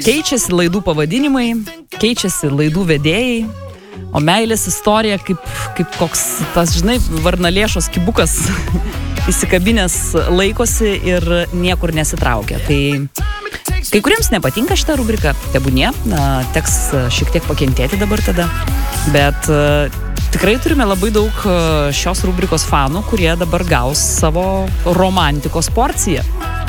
Keičiasi laidų pavadinimai, keičiasi laidų vedėjai, o meilės istorija kaip koks tas, žinai, varnalėšos kibukas įsikabinės laikosi ir niekur nesitraukia. Tai kai kuriems nepatinka šitą rubriką, tebūnie, teks šiek tiek pakentėti dabar tada, bet tikrai turime labai daug šios rubrikos fanų, kurie dabar gaus savo romantikos porciją.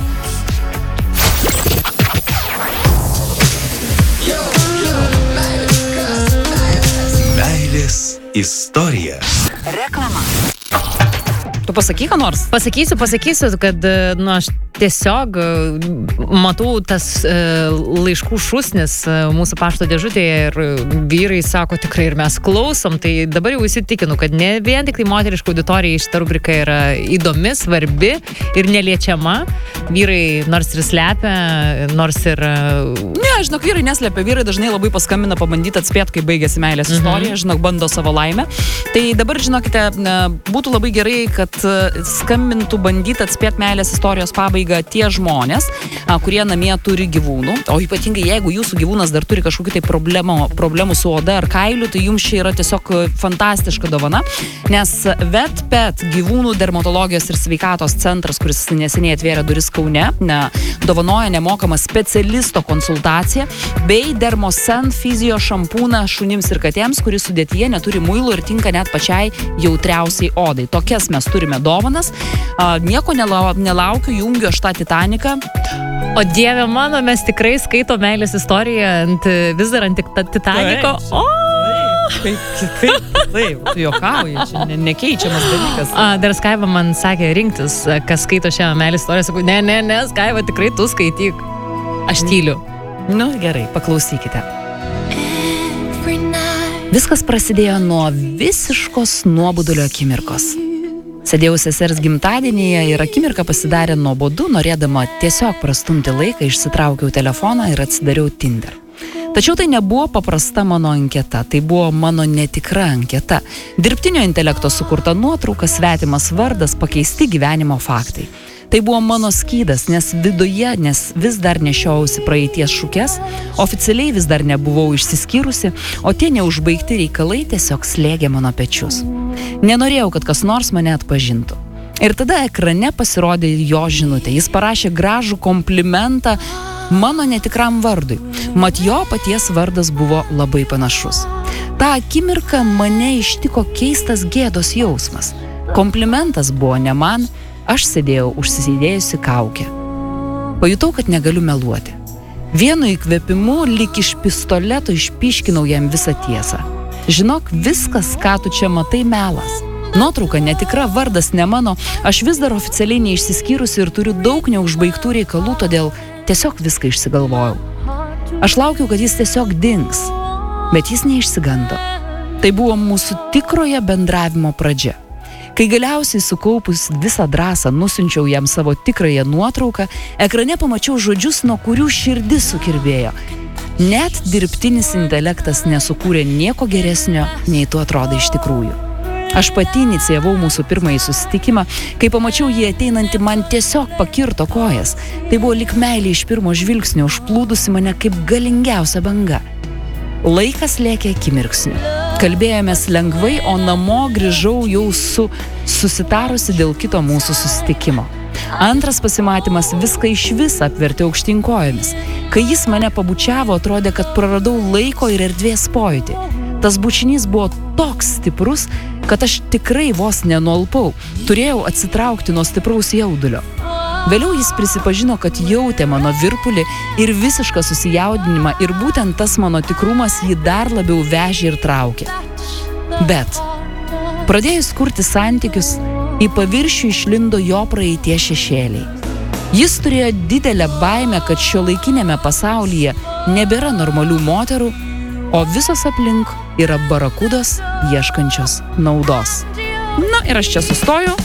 Meilės istorija. Reklama. Tu pasakyk, ką nors? Pasakysiu, kad, aš tiesiog matau tas laiškų šūsnis mūsų pašto dėžutėje ir vyrai sako tikrai ir mes klausom, tai dabar jau įsitikinu, kad ne vien tik tai moteriška auditorija šita rubrika yra įdomi, svarbi ir neliečiama. Vyrai nors ir slepia, nors ir... Ne, žinok, vyrai neslepia, vyrai dažnai labai paskambina pabandyti atspėti, kai baigėsi meilės istorija, žinok, bando savo laimę. Tai dabar, žinokite, būtų labai gerai, kad skambintų bandyti atspėti meilės istorijos pabaigą tie žmonės, kurie namie turi gyvūnų, o ypatingai jeigu jūsų gyvūnas dar turi kažkokių tai problemų su oda ar kailiu, tai jums čia yra tiesiog fantastiška dovana, nes VetPet gyvūnų dermatologijos ir sveikatos centras, kuris neseniai atvėrė duris Kaune, dovanoja nemokamą specialisto konsultaciją bei Dermosen fizio šampūną šunims ir katėms, kuris sudėtyje neturi muilo ir tinka net pačiai jautriausiai odai. Tokias mes turime dovanas. Nieko nelaukiu, jungiu aš tą Titaniką. O Dieve mano, mes tikrai skaito meilės istoriją vis dar ant Titaniko. Taip, tu juokauji, čia nekeičiamas dalykas. Dar Skaiva man sakė rinktis, kas skaito šią meilės istoriją. Sakau, ne, Skaiva, tikrai tu skaityk. Aš tyliu. Nu, gerai, paklausykite. Viskas prasidėjo nuo visiškos nuobodulio akimirkos. Sėdėjau sesers gimtadienyje ir akimirką pasidarė nuobodu, norėdama tiesiog prastumti laiką, išsitraukiau telefoną ir atsidariau Tinder. Tačiau tai nebuvo paprasta mano anketa, tai buvo mano netikra anketa. Dirbtinio intelekto sukurta nuotrauka, svetimas vardas, pakeisti gyvenimo faktai. Tai buvo mano skydas, nes vis dar nešiojausi praeities šukes, oficialiai vis dar nebuvau išsiskyrusi, o tie neužbaigti reikalai tiesiog slėgė mano pečius. Nenorėjau, kad kas nors mane atpažintų. Ir tada ekrane pasirodė jo žinutė. Jis parašė gražų komplimentą mano netikram vardui. Mat jo paties vardas buvo labai panašus. Ta akimirka mane ištiko keistas gėdos jausmas. Komplimentas buvo ne man, aš sėdėjau užsidėjusi kaukę. Pajutau, kad negaliu meluoti. Vienu įkvėpimu lyg iš pistoleto išpiškinau jam visą tiesą. Žinok, viskas, ką tu čia matai, melas. Nuotrauka netikra, vardas ne mano, aš vis dar oficialiai neišsiskyrusi ir turiu daug neužbaigtų reikalų, todėl tiesiog viską išsigalvojau. Aš laukiau, kad jis tiesiog dings, bet jis neišsigando. Tai buvo mūsų tikroje bendravimo pradžia. Kai galiausiai sukaupus visą drąsą nusiunčiau jam savo tikrąją nuotrauką, ekrane pamačiau žodžius, nuo kurių širdis sukirbėjo. Net dirbtinis intelektas nesukūrė nieko geresnio, nei tu atrodai iš tikrųjų. Aš pati inicijavau mūsų pirmąjį susitikimą, kai pamačiau jį ateinantį, man tiesiog pakirto kojas. Tai buvo lyg meilė iš pirmo žvilgsnio, užplūdusi mane kaip galingiausia banga. Laikas lėkė akimirksniu. Kalbėjomės lengvai, o namo grįžau jau susitarusi dėl kito mūsų susitikimo. Antras pasimatymas viską išvis apvertė aukštyn kojomis. Kai jis mane pabučiavo, atrodė, kad praradau laiko ir erdvės pojūtį. Tas bučinys buvo toks stiprus, kad aš tikrai vos nenualpau. Turėjau atsitraukti nuo stipraus jaudulio. Vėliau jis prisipažino, kad jautė mano virpulį ir visišką susijaudinimą ir būtent tas mano tikrumas jį dar labiau vežė ir traukė. Bet pradėjus kurti santykius, į paviršių išlindo jo praeities šešėliai. Jis turėjo didelę baimę, kad šiuolaikinėme pasaulyje nebėra normalių moterų, o visos aplink yra barakudos ieškančios naudos. Na ir aš čia sustoju.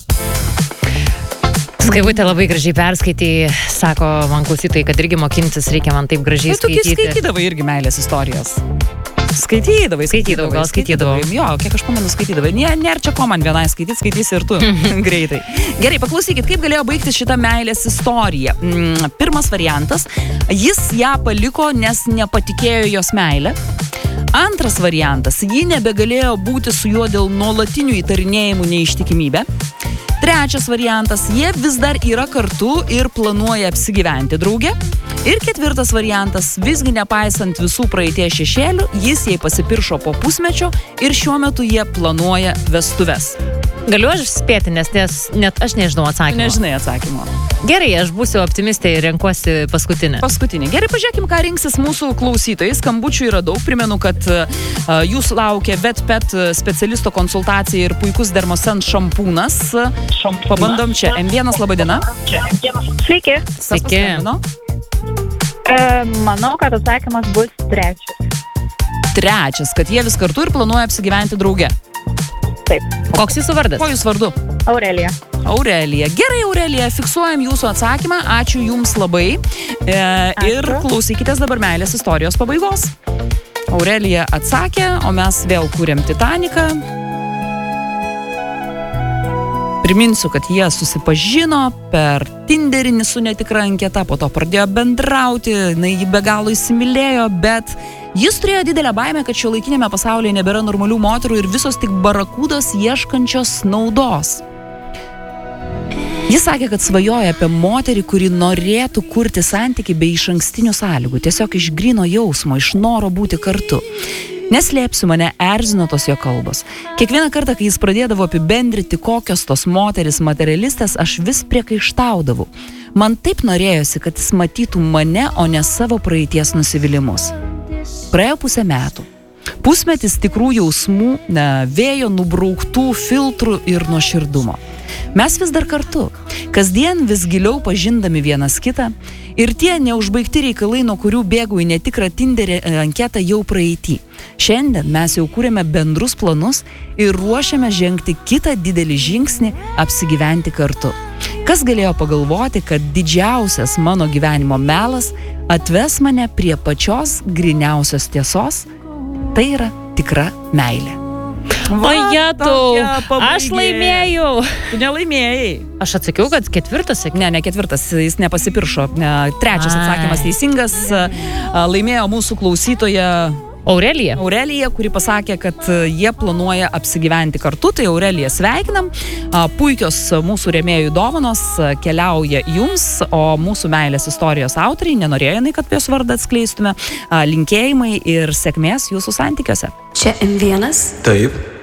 Skaivutė labai gražiai perskaitė, sako man klausytojai, kad irgi mokintis reikia man taip gražiai skaityti. Tu skaitydavai irgi meilės istorijos. Skaitydavai. Jo, kiek aš pamenu, skaitydavai. Nėra čia ko man vienai skaitysi ir tu. Greitai. Gerai, paklausykit, kaip galėjo baigtis šitą meilės istoriją. Pirmas variantas, jis ją paliko, nes nepatikėjo jos meilę. Antras variantas, ji nebegalėjo būti su juo dėl nuolatinių įtarinėjimų neištikimybę. Trečias variantas, jie vis dar yra kartu ir planuoja apsigyventi drauge. Ir ketvirtas variantas, visgi nepaisant visų praeities šešėlių, jis jai pasipiršo po pusmečio ir šiuo metu jie planuoja vestuves. Galiu aš spėti, nes net aš nežinau atsakymą. Nežinai atsakymo. Gerai, aš būsiu optimistė ir renkuosi paskutinį. Gerai, pažiūrėkim, ką rinksis mūsų klausytojai. Skambučių yra daug. Primenu, kad jūs laukia VetPet specialisto konsultacija ir puikus Dermosen šampūnas. Pabandom čia. M1, laba diena. Sveiki. Sveiki. Manau, kad atsakymas bus Trečias, kad jie vis kartu ir planuoja apsigyventi drauge. Taip. Koks jūsų vardas? Ko jūsų vardu? Aurelija. Gerai, Aurelija, fiksuojam jūsų atsakymą. Ačiū jums labai. Ir klausykitės dabar meilės istorijos pabaigos. Aurelija atsakė, o mes vėl kūrėm Titaniką. Priminsiu, kad jie susipažino per Tinderį su netikra anketa, po to pradėjo bendrauti, jį be galo įsimylėjo, bet jis turėjo didelę baimę, kad šiuolaikinėme pasaulyje nebėra normalių moterų ir visos tik barakūdos ieškančios naudos. Jis sakė, kad svajoja apie moterį, kuri norėtų kurti santykį be išankstinių sąlygų, tiesiog iš gryno jausmo, iš noro būti kartu. Neslėpsiu, mane erzino tos jo kalbos. Kiekvieną kartą, kai jis pradėdavo apibendrinti, kokios tos moteris materialistės, aš vis priekaištaudavau. Man taip norėjosi, kad jis matytų mane, o ne savo praeities nusivylimus. Praėjo 5 metų. Pusmetis tikrų jausmų, vėjo nubrauktų filtrų ir nuoširdumo. Mes vis dar kartu, kasdien vis giliau pažindami vienas kitą ir tie neužbaigti reikalai, nuo kurių bėgau į netikrą Tinderį anketą jau praeitį. Šiandien mes jau kūrėme bendrus planus ir ruošiame žengti kitą didelį žingsnį apsigyventi kartu. Kas galėjo pagalvoti, kad didžiausias mano gyvenimo melas atves mane prie pačios gryniausios tiesos, tai yra tikra meilė. Vajetau, aš laimėjau. Tu nelaimėjai. Aš atsakiau, kad ketvirtas. Ne ketvirtas, jis nepasipiršo. Trečias atsakymas teisingas. Laimėjo mūsų klausytoja Aurelija, kuri pasakė, kad jie planuoja apsigyventi kartu. Tai Aurelija sveikinam. Puikios mūsų rėmėjų dovanos keliauja jums, o mūsų meilės istorijos autoriai nenorėjo, kad jos vardą atskleistume. Linkėjimai ir sėkmės jūsų santykiuose. Čia M1. Taip.